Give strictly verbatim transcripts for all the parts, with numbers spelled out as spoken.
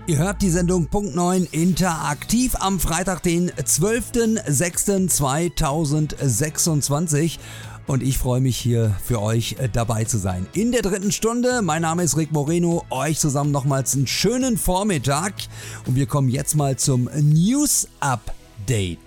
Ihr hört die Sendung Punkt neun interaktiv am Freitag, den zwölften sechsten zweitausendsechsundzwanzig. Und ich freue mich hier für euch dabei zu sein. In der dritten Stunde, mein Name ist Rick Moreno, euch zusammen nochmals einen schönen Vormittag. Und wir kommen jetzt mal zum News Update.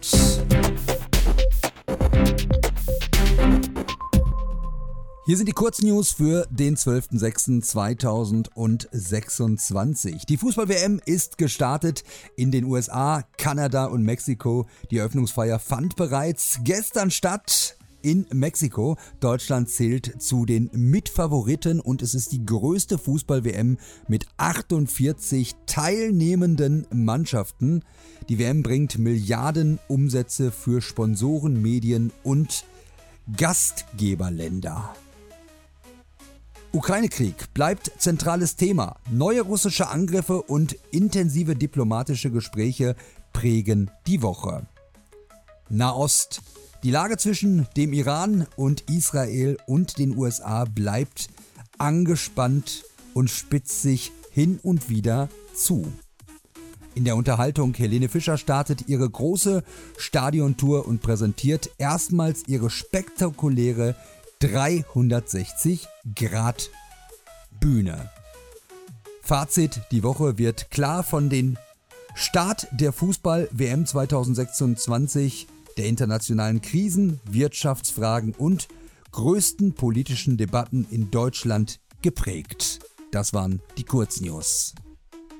Hier sind die Kurznews für den zwölften sechsten zweitausendsechsundzwanzig. Die Fußball-W M ist gestartet in den U S A, Kanada und Mexiko. Die Eröffnungsfeier fand bereits gestern statt in Mexiko. Deutschland zählt zu den Mitfavoriten und es ist die größte Fußball-W M mit achtundvierzig teilnehmenden Mannschaften. Die W M bringt Milliarden Umsätze für Sponsoren, Medien und Gastgeberländer. Ukraine-Krieg bleibt zentrales Thema. Neue russische Angriffe und intensive diplomatische Gespräche prägen die Woche. Nahost. Die Lage zwischen dem Iran und Israel und den U S A bleibt angespannt und spitzt sich hin und wieder zu. In der Unterhaltung, Helene Fischer startet ihre große Stadiontour und präsentiert erstmals ihre spektakuläre dreihundertsechzig Grad Bühne. Fazit, die Woche wird klar von den Start der Fußball-W M zweitausendsechsundzwanzig, der internationalen Krisen, Wirtschaftsfragen und größten politischen Debatten in Deutschland geprägt. Das waren die Kurznews.